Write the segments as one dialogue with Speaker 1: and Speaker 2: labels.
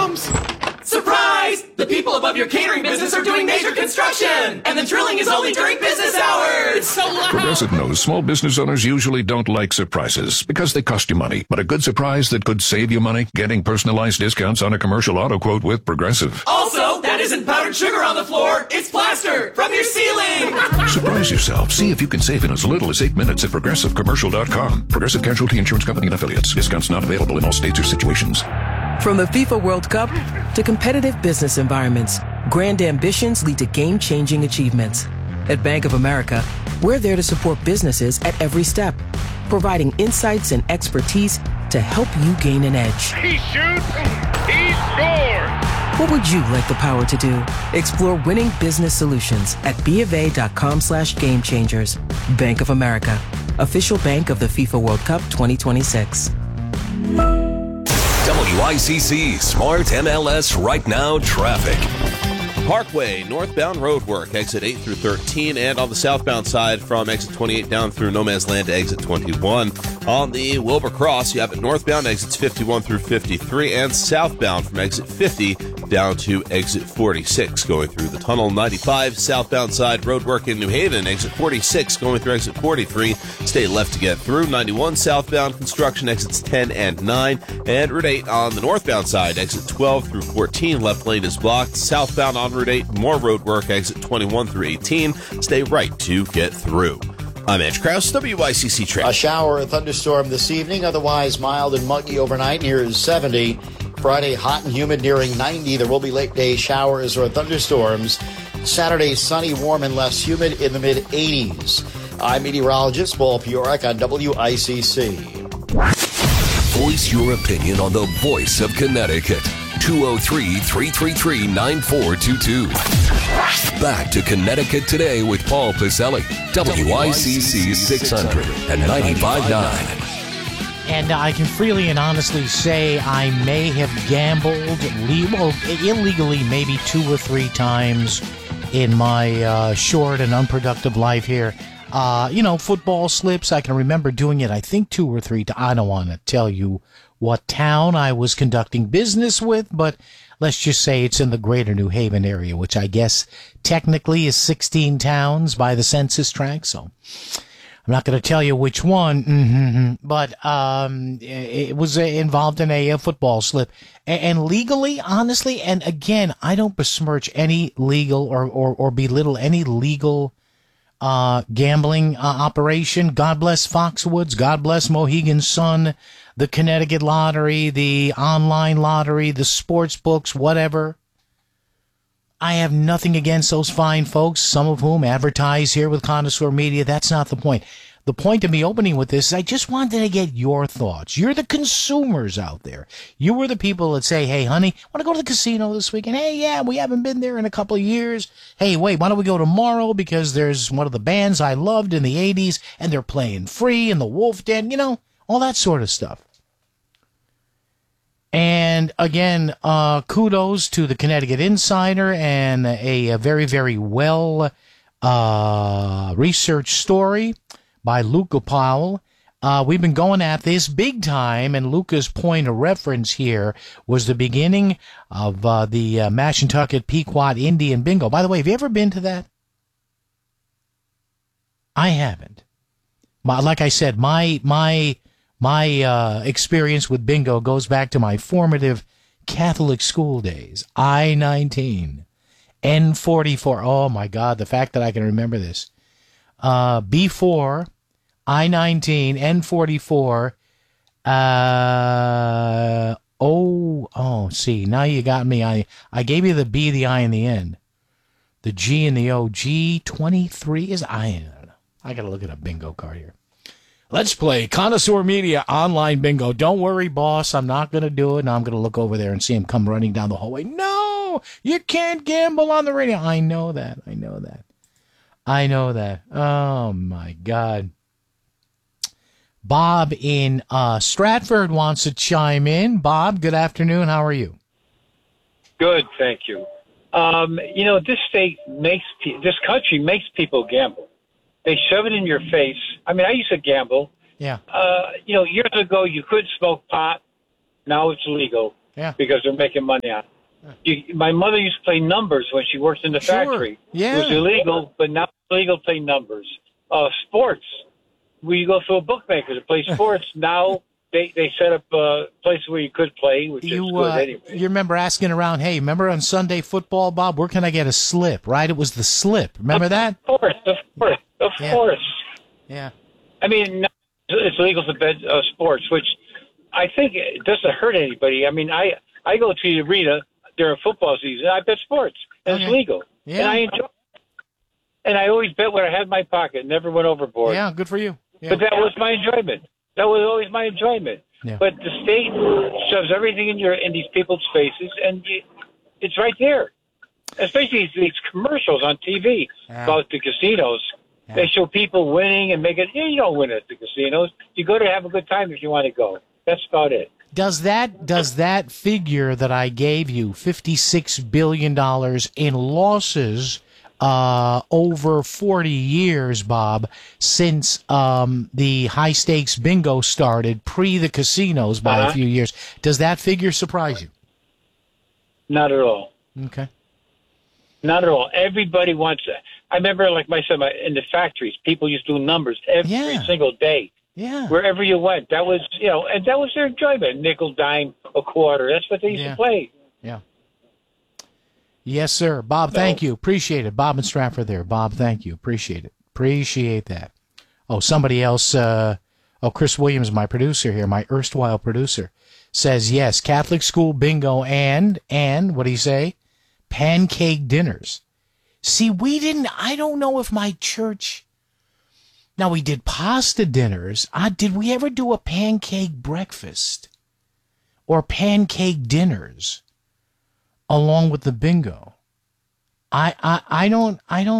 Speaker 1: comes. Surprise! The people above your catering business are doing major construction! And the drilling is only during business hours! It's so loud!
Speaker 2: Progressive knows small business owners usually don't like surprises because they cost you money. But a good surprise that could save you money? Getting personalized discounts on a commercial auto quote with Progressive.
Speaker 1: Also, that isn't powdered sugar on the floor, it's plaster from your ceiling!
Speaker 2: Surprise yourself. See if you can save in as little as 8 minutes at progressivecommercial.com. Progressive Casualty Insurance Company and Affiliates. Discounts not available in all states or situations.
Speaker 3: From the FIFA World Cup to competitive business environments, grand ambitions lead to game-changing achievements. At Bank of America, we're there to support businesses at every step, providing insights and expertise to help you gain an edge.
Speaker 4: He shoots, he scores!
Speaker 3: What would you like the power to do? Explore winning business solutions at BofA.com/gamechangers. Bank of America, official bank of the FIFA World Cup 2026.
Speaker 5: WICC Smart MLS Right Now Traffic.
Speaker 6: Parkway, northbound roadwork, exit 8 through 13, and on the southbound side from exit 28 down through No Man's Land to exit 21. On the Wilbur Cross, you have it northbound exits 51 through 53, and southbound from exit 50 down to exit 46, going through the tunnel. 95, southbound side roadwork in New Haven, exit 46, going through exit 43. Stay left to get through. 91, southbound construction, exits 10 and 9, and Route 8 on the northbound side, exit 12 through 14, left lane is blocked. Southbound on Route 8, more roadwork, exit 21 through 18. Stay right to get through. I'm Edge Krause, WICC Traffic.
Speaker 7: A shower or thunderstorm this evening, otherwise mild and muggy overnight near 70. Friday, hot and humid nearing 90. There will be late day showers or thunderstorms. Saturday, sunny, warm, and less humid in the mid-80s. I'm meteorologist Paul Piorak on WICC.
Speaker 5: Voice your opinion on the voice of Connecticut. 203-333-9422. Back to Connecticut Today with Paul Pacelli. WICC 600 and 95.9.
Speaker 8: And I can freely and honestly say I may have gambled illegally maybe 2 or 3 times in my short and unproductive life here. Football slips. I can remember doing it, I think, 2 or 3 times. I don't want to tell you what town I was conducting business with, but let's just say it's in the greater New Haven area, which I guess technically is 16 towns by the census tract. So I'm not going to tell you which one, but it was involved in a football slip. And legally, honestly, and again, I don't besmirch any legal or belittle any legal gambling operation. God bless Foxwoods. God bless Mohegan Sun, the Connecticut Lottery, the online lottery, the sports books, whatever. I have nothing against those fine folks, some of whom advertise here with Connoisseur Media. That's not the point. The point of me opening with this is I just wanted to get your thoughts. You're the consumers out there. You were the people that say, hey, honey, want to go to the casino this weekend? Hey, yeah, we haven't been there in a couple of years. Hey, wait, why don't we go tomorrow because there's one of the bands I loved in the 80s, and they're playing free in the Wolf Den, all that sort of stuff. And again, kudos to the Connecticut Insider and a very, very well researched story by Luca Powell. We've been going at this big time, and Luca's point of reference here was the beginning of the Mashantucket Pequot Indian Bingo. By the way, have you ever been to that? I haven't. Like I said, my experience with bingo goes back to my formative Catholic school days. I-19, N44. Oh, my God, the fact that I can remember this. B4, I-19, N44. See, now you got me. I gave you the B, the I, and the N. The G and the O. G23 is I don't know. I got to look at a bingo card here. Let's play Connoisseur Media online bingo. Don't worry, boss. I'm not going to do it. Now I'm going to look over there and see him come running down the hallway. No, you can't gamble on the radio. I know that. Oh, my God. Bob in Stratford wants to chime in. Bob, good afternoon. How are you?
Speaker 9: Good, thank you. This this country makes people gamble. They shove it in your face. I mean, I used to gamble.
Speaker 8: Yeah.
Speaker 9: Years ago, you could smoke pot. Now it's legal.
Speaker 8: Yeah.
Speaker 9: because they're making money on it. My mother used to play numbers when she worked in the factory.
Speaker 8: Yeah.
Speaker 9: It was illegal, but now it's legal to play numbers. Sports. We go through a bookmaker to play sports. Now they set up places where you could play, which is good anyway.
Speaker 8: You remember asking around, hey, remember on Sunday football, Bob, where can I get a slip, right? It was the slip. Remember that?
Speaker 9: Of course.
Speaker 8: Yeah.
Speaker 9: I mean, it's legal to bet sports, which I think it doesn't hurt anybody. I mean, I go to the arena during football season. I bet sports, and it's legal.
Speaker 8: Yeah.
Speaker 9: And I enjoy it. And I always bet what I had in my pocket, never went overboard.
Speaker 8: Yeah, good for you. Yeah.
Speaker 9: But that was my enjoyment. That was always my enjoyment.
Speaker 8: Yeah.
Speaker 9: But the state shoves everything in these people's faces, and it's right there. Especially these commercials on TV about the casinos. Yeah. They show people winning and you don't win at the casinos. You go to have a good time if you want to go. That's about it.
Speaker 8: Does that figure that I gave you, $56 billion in losses over 40 years, Bob, since the high-stakes bingo started, pre the casinos by a few years, does that figure surprise you?
Speaker 9: Not at all.
Speaker 8: Okay.
Speaker 9: Not at all. Everybody wants it. I remember, like myself, in the factories, people used to do numbers every single day.
Speaker 8: Yeah.
Speaker 9: Wherever you went, that was, and that was their enjoyment. Nickel, dime, a quarter. That's what they used to play.
Speaker 8: Yeah. Yes, sir. Bob, thank you. Appreciate it. Bob and Stratford there. Bob, thank you. Appreciate it. Appreciate that. Oh, somebody else, Chris Williams, my producer here, my erstwhile producer, says, yes, Catholic school bingo and what do you say? Pancake dinners. See, I don't know if my church, now we did pasta dinners. Did we ever do a pancake breakfast or pancake dinners along with the bingo? I don't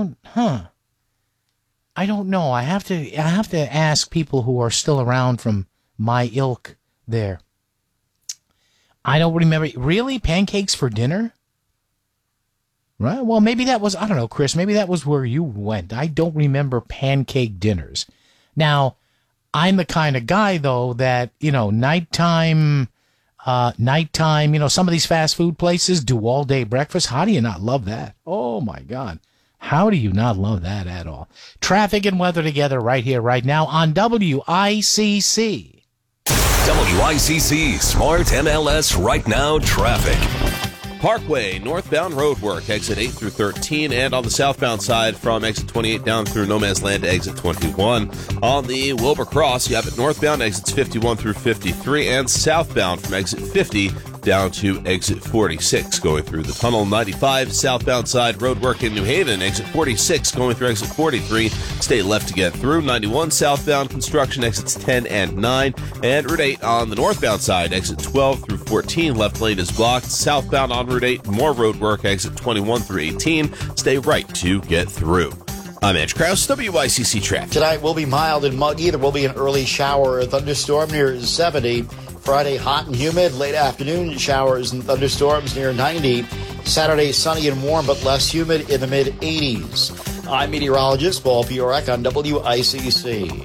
Speaker 8: know. I have to ask people who are still around from my ilk there. I don't remember. Really? Pancakes for dinner? Right. Well, maybe that was, I don't know, Chris, maybe that was where you went. I don't remember pancake dinners. Now, I'm the kind of guy, though, that, nighttime, some of these fast food places do all-day breakfast. How do you not love that? Oh, my God. How do you not love that at all? Traffic and weather together right here, right now on WICC.
Speaker 5: WICC Smart MLS Right Now Traffic.
Speaker 6: Parkway, northbound roadwork, exit 8 through 13, and on the southbound side from exit 28 down through No Man's Land to exit 21. On the Wilbur Cross, you have it northbound exits 51 through 53, and southbound from exit 50 down to exit 46, going through the tunnel. 95, southbound side roadwork in New Haven, exit 46, going through exit 43. Stay left to get through. 91, southbound construction, exits 10 and 9. And Route 8 on the northbound side, exit 12 through 14. Left lane is blocked. Southbound on Route 8, more roadwork, exit 21 through 18. Stay right to get through. I'm Edge Krause, WICC Traffic.
Speaker 7: Tonight will be mild and muggy. There will be an early shower or thunderstorm near 70. Friday, hot and humid. Late afternoon, showers and thunderstorms near 90. Saturday, sunny and warm, but less humid in the mid-80s. I'm meteorologist Paul Piorek on WICC.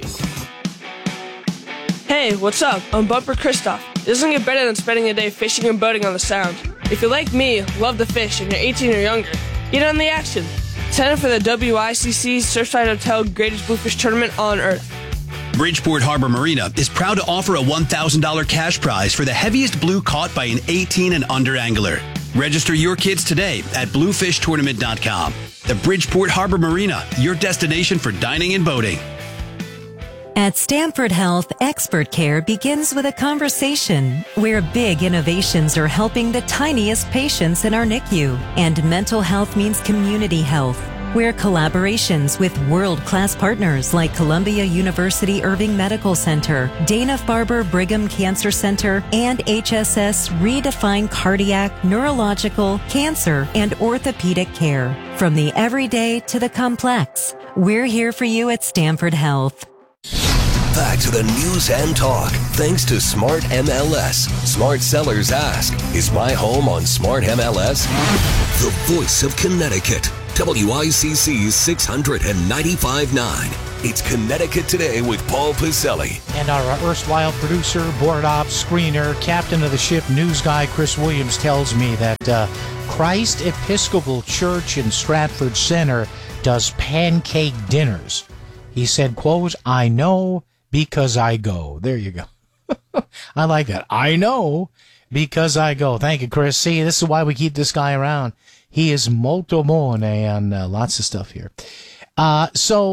Speaker 10: Hey, what's up? I'm Bumper Christoph. It doesn't get better than spending a day fishing and boating on the Sound. If you're like me, love to fish, and you're 18 or younger, get on the action. Sign up for the WICC Surfside Hotel Greatest Bluefish Tournament on Earth.
Speaker 11: Bridgeport Harbor Marina is proud to offer a $1,000 cash prize for the heaviest blue caught by an 18 and under angler. Register your kids today at bluefishtournament.com. The Bridgeport Harbor Marina, your destination for dining and boating.
Speaker 12: At Stanford Health, expert care begins with a conversation where big innovations are helping the tiniest patients in our NICU. And mental health means community health, where collaborations with world-class partners like Columbia University Irving Medical Center, Dana-Farber Brigham Cancer Center, and HSS redefine cardiac, neurological, cancer, and orthopedic care. From the everyday to the complex, we're here for you at Stanford Health.
Speaker 5: Back to the news and talk, thanks to Smart MLS. Smart Sellers Ask, is my home on Smart MLS? The voice of Connecticut, WICC 695.9. It's Connecticut Today with Paul Pacelli.
Speaker 8: And our erstwhile producer, board op, screener, captain of the ship, news guy, Chris Williams, tells me that Christ Episcopal Church in Stratford Center does pancake dinners. He said, quote, "I know because I go." There you go. I like that. I know because I go. Thank you, Chris. See, this is why we keep this guy around. He is molto buono and lots of stuff here. Our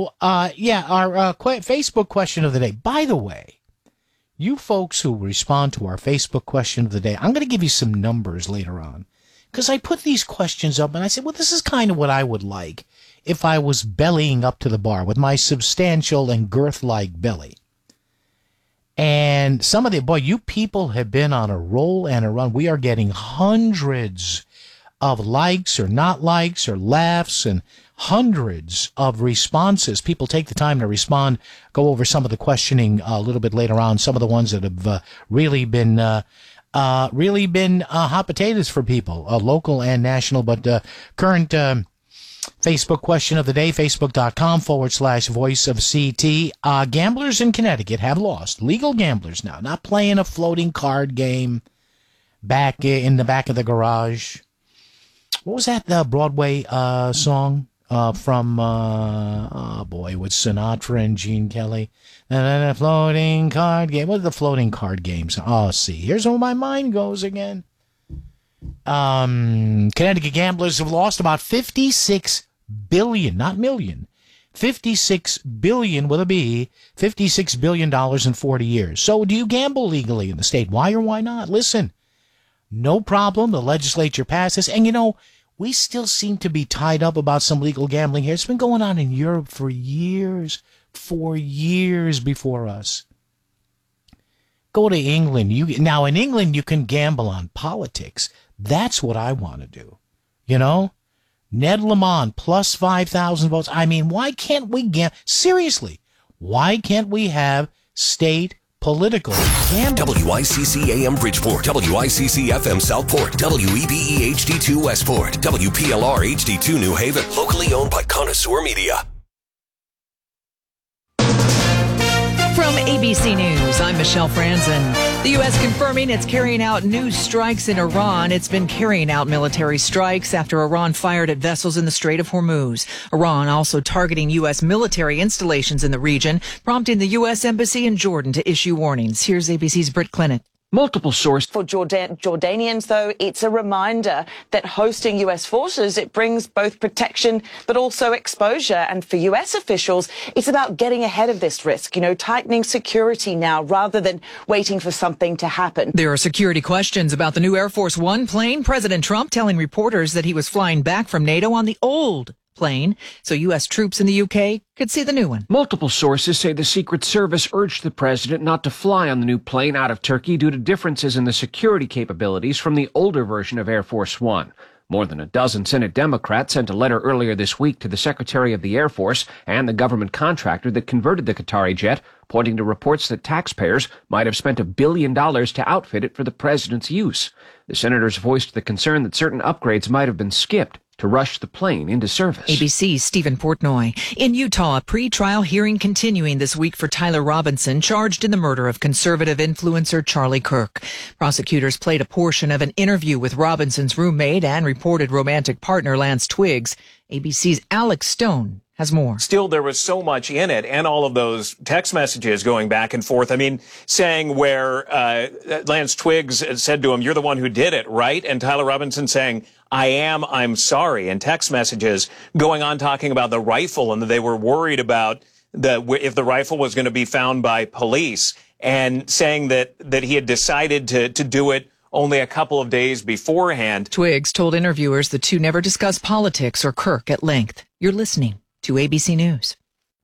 Speaker 8: Facebook question of the day. By the way, you folks who respond to our Facebook question of the day, I'm going to give you some numbers later on. Because I put these questions up and I said, well, this is kind of what I would like if I was bellying up to the bar with my substantial and girth-like belly. And some of you people have been on a roll and a run. We are getting hundreds of likes or not likes or laughs and hundreds of responses. People take the time to respond, go over some of the questioning a little bit later on, some of the ones that have really been hot potatoes for people, local and national. But current Facebook question of the day, facebook.com/voice of CT. Gamblers in Connecticut have lost. Legal gamblers now, not playing a floating card game back in the back of the garage. What was that Broadway song from, with Sinatra and Gene Kelly? A floating card game. What are the floating card games? Oh, see, here's where my mind goes again. Connecticut gamblers have lost about $56 billion, not million, $56 billion with a B, $56 billion in 40 years. So do you gamble legally in the state? Why or why not? Listen, no problem. The legislature passed this. And, we still seem to be tied up about some legal gambling here. It's been going on in Europe for years before us. Go to England. Now, in England, you can gamble on politics. That's what I want to do. Ned Lamont plus 5,000 votes. I mean, why can't we seriously, why can't we have state political gambling?
Speaker 5: WICC AM Bridgeport, WICC FM Southport, WEBE HD2 Westport, WPLR HD2 New Haven, locally owned by Connoisseur Media.
Speaker 13: From ABC News, I'm Michelle Franzen. The U.S. confirming it's carrying out new strikes in Iran. It's been carrying out military strikes after Iran fired at vessels in the Strait of Hormuz. Iran also targeting U.S. military installations in the region, prompting the U.S. Embassy in Jordan to issue warnings. Here's ABC's Britt Clennett.
Speaker 14: Multiple sources. For Jordanians, though, it's a reminder that hosting U.S. forces, it brings both protection but also exposure. And for U.S. officials, it's about getting ahead of this risk, tightening security now rather than waiting for something to happen.
Speaker 13: There are security questions about the new Air Force One plane. President Trump telling reporters that he was flying back from NATO on the old plane, so U.S. troops in the UK could see the new one.
Speaker 15: Multiple sources say the Secret Service urged the president not to fly on the new plane out of Turkey due to differences in the security capabilities from the older version of Air Force One. More than a dozen Senate Democrats sent a letter earlier this week to the Secretary of the Air Force and the government contractor that converted the Qatari jet, pointing to reports that taxpayers might have spent $1 billion to outfit it for the president's use. The senators voiced the concern that certain upgrades might have been skipped to rush the plane into service.
Speaker 13: ABC's Stephen Portnoy. In Utah, a pre-trial hearing continuing this week for Tyler Robinson, charged in the murder of conservative influencer Charlie Kirk. Prosecutors played a portion of an interview with Robinson's roommate and reported romantic partner Lance Twiggs. ABC's Alex Stone has more.
Speaker 16: Still, there was so much in it, and all of those text messages going back and forth. I mean, saying where Lance Twiggs said to him, "You're the one who did it, right?" And Tyler Robinson saying, I'm sorry, and text messages going on talking about the rifle and that they were worried about if the rifle was going to be found by police, and saying that he had decided to do it only a couple of days beforehand.
Speaker 13: Twiggs told interviewers the two never discussed politics or Kirk at length. You're listening to ABC News.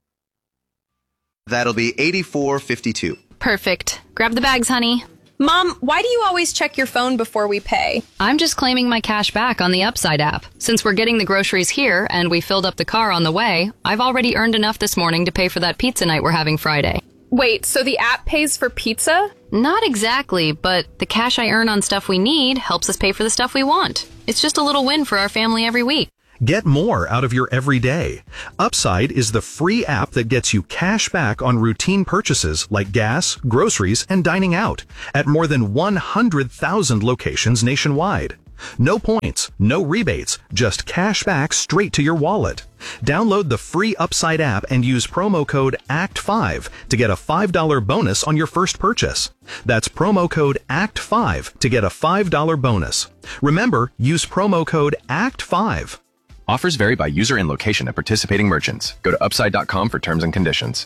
Speaker 17: That'll be $84.52.
Speaker 18: Perfect. Grab the bags, honey. Mom, why do you always check your phone before we pay? I'm just claiming my cash back on the Upside app. Since we're getting the groceries here and we filled up the car on the way, I've already earned enough this morning to pay for that pizza night we're having Friday. Wait, so the app pays for pizza? Not exactly, but the cash I earn on stuff we need helps us pay for the stuff we want. It's just a little win for our family every week.
Speaker 19: Get more out of your everyday. Upside is the free app that gets you cash back on routine purchases like gas, groceries, and dining out at more than 100,000 locations nationwide. No points, no rebates, just cash back straight to your wallet. Download the free Upside app and use promo code ACT5 to get a $5 bonus on your first purchase. That's promo code ACT5 to get a $5 bonus. Remember, use promo code ACT5.
Speaker 20: Offers vary by user and location at participating merchants. Go to upside.com for terms and conditions.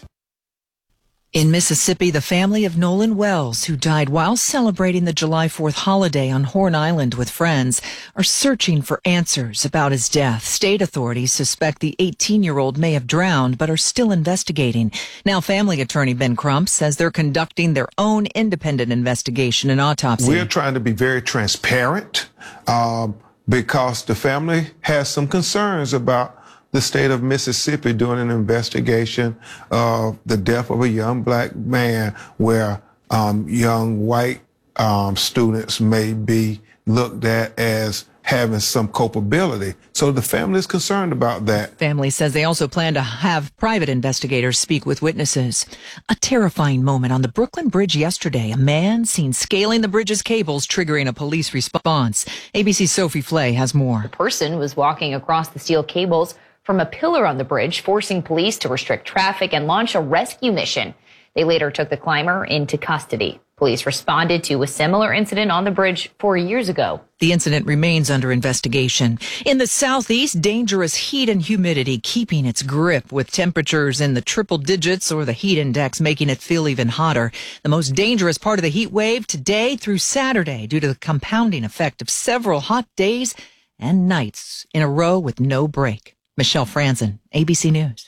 Speaker 13: In Mississippi, the family of Nolan Wells, who died while celebrating the July 4th holiday on Horn Island with friends, are searching for answers about his death. State authorities suspect the 18-year-old may have drowned, but are still investigating. Now, family attorney Ben Crump says they're conducting their own independent investigation and autopsy.
Speaker 21: We're trying to be very transparent because the family has some concerns about the state of Mississippi doing an investigation of the death of a young black man where young white students may be looked at as having some culpability. So the family is concerned about that.
Speaker 13: Family says they also plan to have private investigators speak with witnesses. A terrifying moment on the Brooklyn Bridge yesterday. A man seen scaling the bridge's cables, triggering a police response. ABC's Sophie Flay has more.
Speaker 22: The person was walking across the steel cables from a pillar on the bridge, forcing police to restrict traffic and launch a rescue mission. They later took the climber into custody. Police responded to a similar incident on the bridge 4 years ago.
Speaker 13: The incident remains under investigation. In the southeast, dangerous heat and humidity keeping its grip, with temperatures in the triple digits or the heat index making it feel even hotter. The most dangerous part of the heat wave today through Saturday due to the compounding effect of several hot days and nights in a row with no break. Michelle Franzen, ABC News.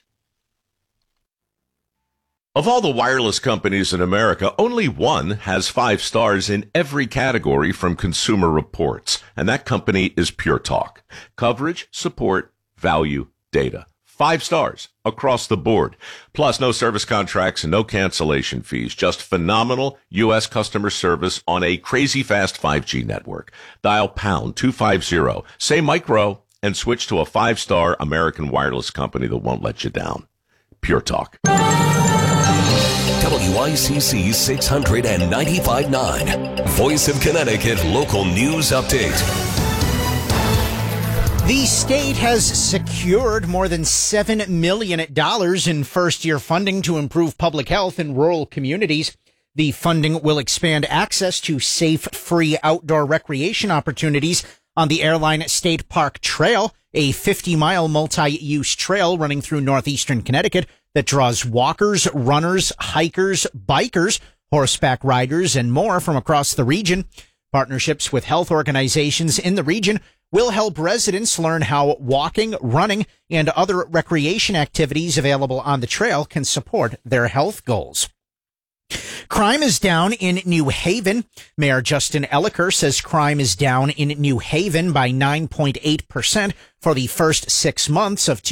Speaker 23: Of all the wireless companies in America, only one has 5 stars in every category from Consumer Reports, and that company is Pure Talk. Coverage, support, value, data. 5 stars across the board. Plus, no service contracts and no cancellation fees. Just phenomenal U.S. customer service on a crazy fast 5G network. Dial pound 250, say micro, and switch to a 5-star American wireless company that won't let you down. Pure Talk.
Speaker 5: WICC 695.9, Voice of Connecticut Local News Update.
Speaker 24: The state has secured more than $7 million in first-year funding to improve public health in rural communities. The funding will expand access to safe, free outdoor recreation opportunities on the Airline State Park Trail, a 50-mile multi-use trail running through northeastern Connecticut that draws walkers, runners, hikers, bikers, horseback riders, and more from across the region. Partnerships with health organizations in the region will help residents learn how walking, running, and other recreation activities available on the trail can support their health goals. Crime is down in New Haven. Mayor Justin Elicker says crime is down in New Haven by 9.8% for the first 6 months of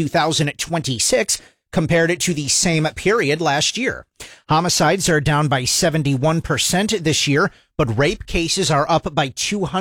Speaker 24: 2026 compared to the same period last year. Homicides are down by 71% this year, but rape cases are up by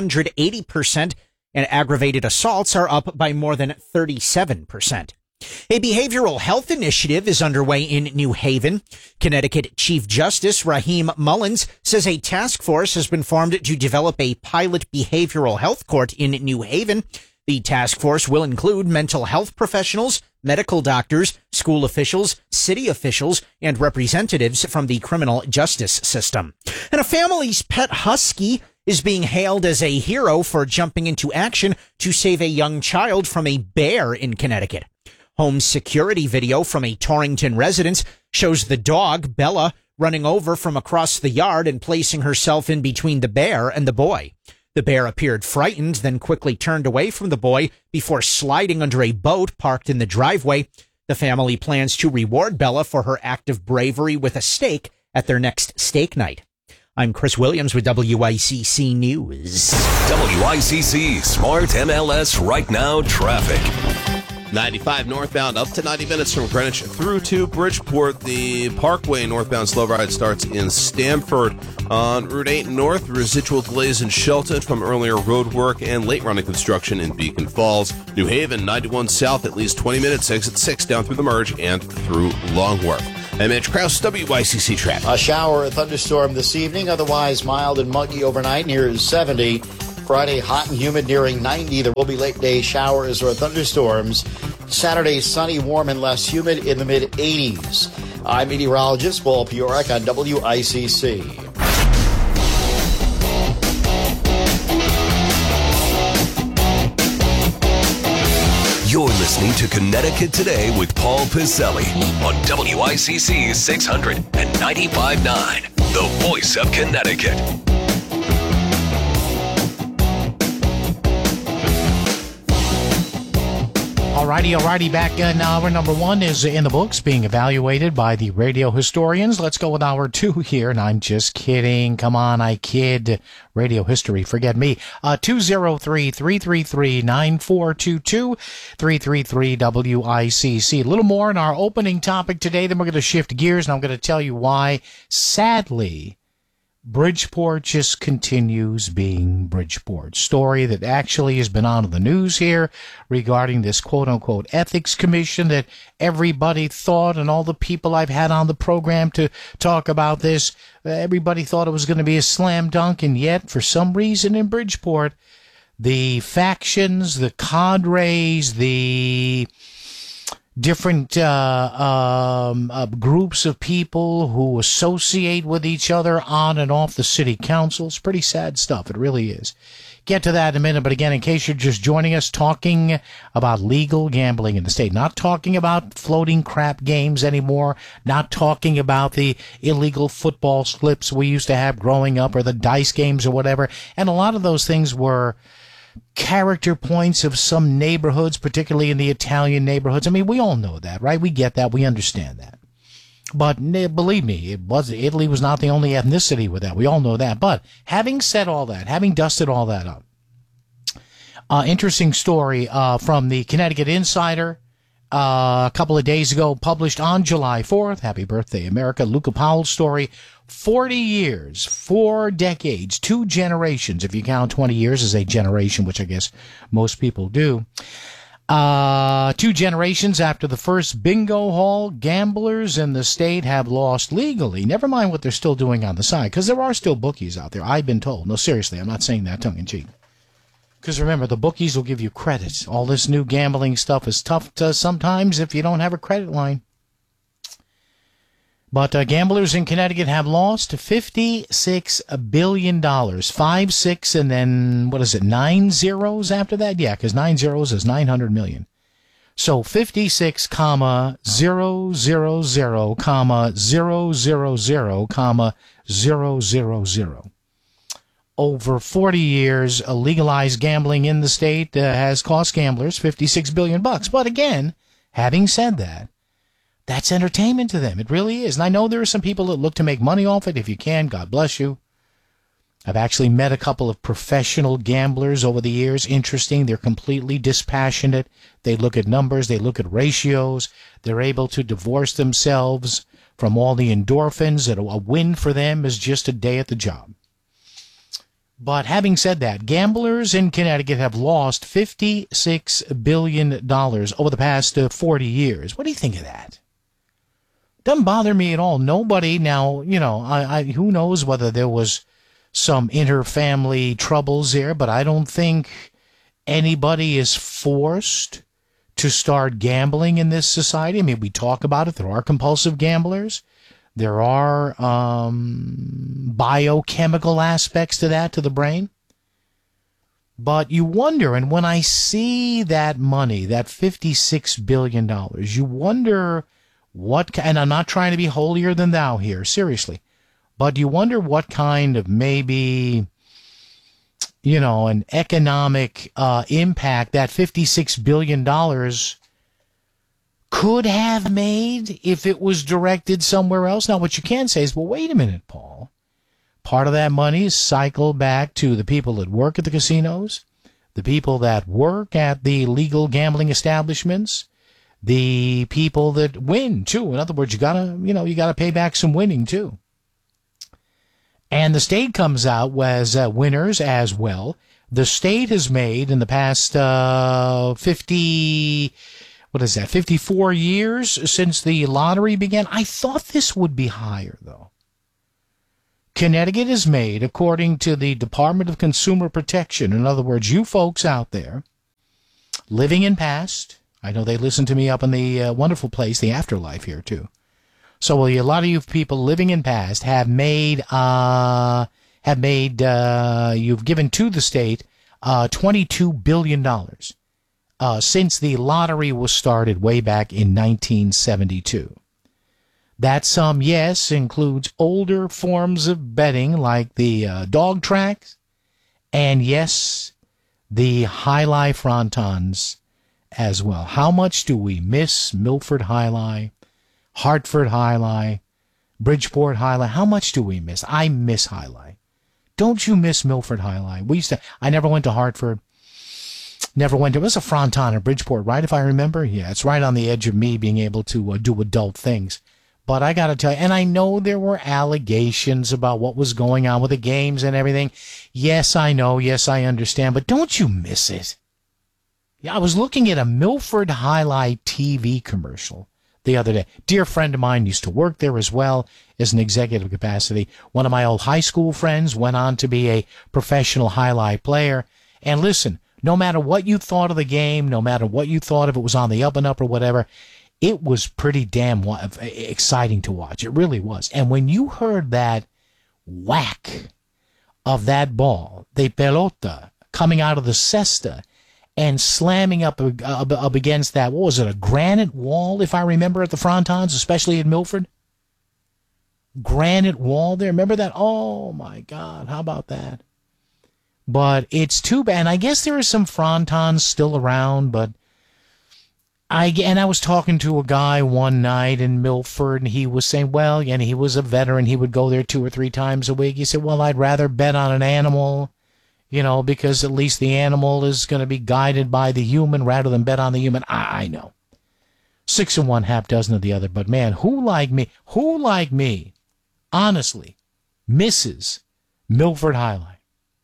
Speaker 24: 280% and aggravated assaults are up by more than 37%. A behavioral health initiative is underway in New Haven. Connecticut Chief Justice Raheem Mullins says a task force has been formed to develop a pilot behavioral health court in New Haven. The task force will include mental health professionals, medical doctors, school officials, city officials, and representatives from the criminal justice system. And a family's pet husky is being hailed as a hero for jumping into action to save a young child from a bear in Connecticut. Home security video from a Torrington residence shows the dog, Bella, running over from across the yard and placing herself in between the bear and the boy. The bear appeared frightened, then quickly turned away from the boy before sliding under a boat parked in the driveway. The family plans to reward Bella for her act of bravery with a steak at their next steak night. I'm Chris Williams with WICC News.
Speaker 5: WICC Smart MLS Right Now Traffic.
Speaker 6: 95 northbound up to 90 minutes from Greenwich through to Bridgeport. The Parkway northbound slow ride starts in Stamford. On Route 8 north, residual delays in Shelton from earlier road work and late running construction in Beacon Falls. New Haven, 91 south, at least 20 minutes, exit 6 down through the merge and through Longworth. I'm Mitch Krause, WYCC Traffic.
Speaker 7: A shower or thunderstorm this evening, otherwise mild and muggy overnight near 70. Friday, hot and humid nearing 90. There will be late day showers or thunderstorms. Saturday, sunny, warm, and less humid in the mid-80s. I'm meteorologist Paul Piorek on WICC.
Speaker 5: You're listening to Connecticut Today with Paul Pizzelli on WICC 600 and 95.9, the voice of Connecticut.
Speaker 8: Alrighty, back in hour number 1 is in the books, being evaluated by the radio historians. Let's go with hour 2 here, and I'm just kidding. Come on, I kid. Radio history, forget me. 203-333-9422, 333-WICC. A little more in our opening topic today, then we're going to shift gears, and I'm going to tell you why, sadly, Bridgeport just continues being Bridgeport. Story that actually has been on the news here regarding this quote-unquote ethics commission that everybody thought, and all the people I've had on the program to talk about this, everybody thought it was going to be a slam dunk, and yet, for some reason in Bridgeport, the factions, the cadres, the different groups of people who associate with each other on and off the city council. It's pretty sad stuff. It really is. Get to that in a minute. But again, in case you're just joining us, talking about legal gambling in the state, not talking about floating crap games anymore, not talking about the illegal football slips we used to have growing up, or the dice games or whatever. And a lot of those things were character points of some neighborhoods, particularly in the Italian neighborhoods. I mean, we all know that, right? We get that. We understand that. But believe me, Italy was not the only ethnicity with that. We all know that. But having said all that, having dusted all that up, interesting story from the Connecticut Insider a couple of days ago, published on July 4th. Happy birthday, America. Luca Powell's story. 40 years, 4 decades, 2 generations, if you count 20 years as a generation, which I guess most people do. 2 generations after the first bingo hall, gamblers in the state have lost legally. Never mind what they're still doing on the side, because there are still bookies out there, I've been told. No, seriously, I'm not saying that tongue-in-cheek. Because remember, the bookies will give you credit. All this new gambling stuff is tough to sometimes if you don't have a credit line. But gamblers in Connecticut have lost $56 billion. 5, 6, and then, 9 zeros after that? Yeah, because 9 zeros is 900 million. So 56, 000, 000, 000, 000. Over 40 years, legalized gambling in the state has cost gamblers $56 billion. But again, having said that, that's entertainment to them. It really is. And I know there are some people that look to make money off it. If you can, God bless you. I've actually met a couple of professional gamblers over the years. Interesting. They're completely dispassionate. They look at numbers. They look at ratios. They're able to divorce themselves from all the endorphins. That a win for them is just a day at the job. But having said that, gamblers in Connecticut have lost $56 billion over the past 40 years. What do you think of that? Doesn't bother me at all. Nobody now, who knows whether there was some inter-family troubles there, but I don't think anybody is forced to start gambling in this society. I mean, we talk about it. There are compulsive gamblers. There are biochemical aspects to that, to the brain. But you wonder, and when I see that money, that $56 billion, you wonder and I'm not trying to be holier than thou here, seriously, but you wonder what kind of maybe, an economic impact that $56 billion could have made if it was directed somewhere else. Now, what you can say is, well, wait a minute, Paul. Part of that money is cycled back to the people that work at the casinos, the people that work at the legal gambling establishments, the people that win too. In other words, you gotta pay back some winning too. And the state comes out as winners as well. The state has made in the past 54 years since the lottery began. I thought this would be higher, though. Connecticut has made, according to the Department of Consumer Protection, in other words, you folks out there living in past, I know they listen to me up in the wonderful place, the Afterlife here, too. So a lot of you people living in past have made you've given to the state $22 billion since the lottery was started way back in 1972. That sum, yes, includes older forms of betting like the dog tracks and, yes, the Jai Alai Frontons as well. How much do we miss Milford Jai Alai, Hartford Jai Alai, Bridgeport Jai Alai? How much do we miss? I miss Jai Alai. Don't you miss Milford Jai Alai? I never went to Hartford. It was a Fronton or Bridgeport, right, if I remember? Yeah, it's right on the edge of me being able to do adult things. But I got to tell you, and I know there were allegations about what was going on with the games and everything. Yes, I know. Yes, I understand. But don't you miss it? Yeah, I was looking at a Milford Jai Alai TV commercial the other day. Dear friend of mine used to work there as well as an executive capacity. One of my old high school friends went on to be a professional Jai Alai player. And listen, no matter what you thought of the game, no matter what you thought if it was on the up and up or whatever, it was pretty damn exciting to watch. It really was. And when you heard that whack of that ball, the pelota, coming out of the cesta and slamming up against that, what was it, a granite wall, if I remember, at the Frontons, especially in Milford? Granite wall there. Remember that? Oh, my God. How about that? But it's too bad. And I guess there are some Frontons still around, but I was talking to a guy one night in Milford, and he was saying, well, and he was a veteran. He would go there 2 or 3 times a week. He said, well, I'd rather bet on an animal, because at least the animal is going to be guided by the human rather than bet on the human. I know. 6 of one, half dozen of the other. But, man, who like me, honestly, misses Milford Jai Alai?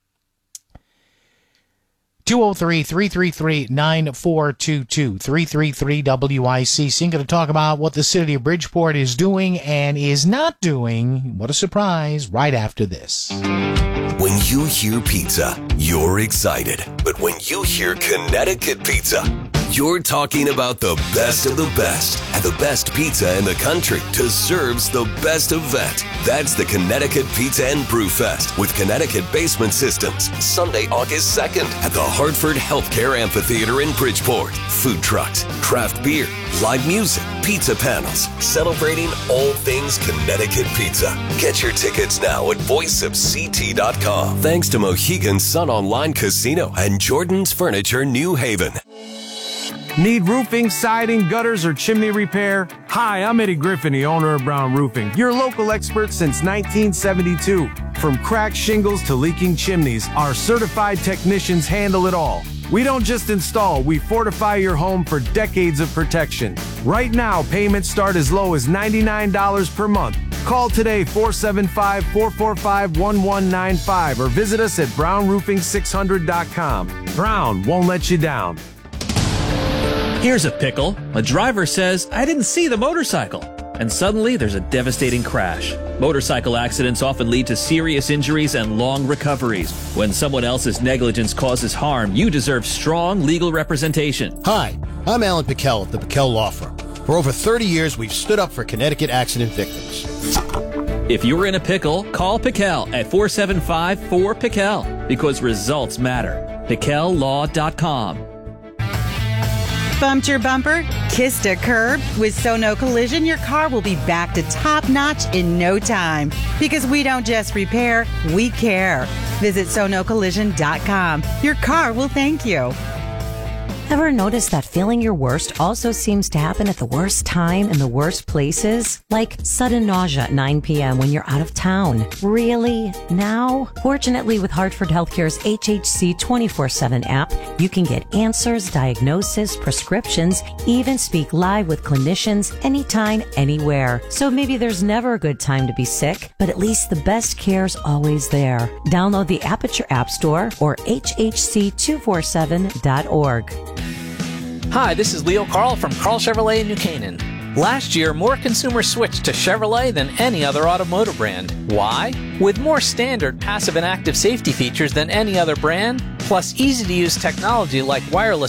Speaker 8: 203-333-9422, 333-WICC. I'm going to talk about what the city of Bridgeport is doing and is not doing. What a surprise, right after this.
Speaker 5: When you hear pizza, you're excited. But when you hear Connecticut pizza, you're talking about the best of the best. And the best pizza in the country deserves the best event. That's the Connecticut Pizza and Brew Fest with Connecticut Basement Systems. Sunday, August 2nd at the Hartford Healthcare Amphitheater in Bridgeport. Food trucks, craft beer, live music, pizza panels, celebrating all things Connecticut pizza. Get your tickets now at voiceofct.com. Thanks to Mohegan Sun Online Casino and Jordan's Furniture New Haven.
Speaker 1: Need roofing, siding, gutters, or chimney repair? Hi, I'm Eddie Griffin, the owner of Brown Roofing, your local expert since 1972. From cracked shingles to leaking chimneys, our certified technicians handle it all. We don't just install, we fortify your home for decades of protection. Right now, payments start as low as $99 per month. Call today, 475-445-1195, or visit us at brownroofing600.com. Brown won't let you down.
Speaker 2: Here's a pickle. A driver says, I didn't see the motorcycle. And suddenly there's a devastating crash. Motorcycle accidents often lead to serious injuries and long recoveries. When someone else's negligence causes harm, you deserve strong legal representation.
Speaker 3: Hi, I'm Alan Pickell of the Pickell Law Firm. For over 30 years, we've stood up for Connecticut accident victims.
Speaker 2: If you're in a pickle, call Pickell at 475-4PICKELL because results matter. PickellLaw.com.
Speaker 4: Bumped your bumper? Kissed a curb? With Sono Collision, your car will be back to top notch in no time. Because we don't just repair, we care. Visit SonoCollision.com. Your car will thank you.
Speaker 9: Ever notice that feeling your worst also seems to happen at the worst time in the worst places? Like sudden nausea at 9 p.m. when you're out of town. Really? Now? Fortunately, with Hartford Healthcare's HHC 24/7 app, you can get answers, diagnosis, prescriptions, even speak live with clinicians anytime, anywhere. So maybe there's never a good time to be sick, but at least the best care's always there. Download the app at your app store or hhc247.org.
Speaker 10: Hi, this is Leo Carl from Carl Chevrolet in New Canaan. Last year, more consumers switched to Chevrolet than any other automotive brand. Why? With more standard passive and active safety features than any other brand, plus easy-to-use technology like wireless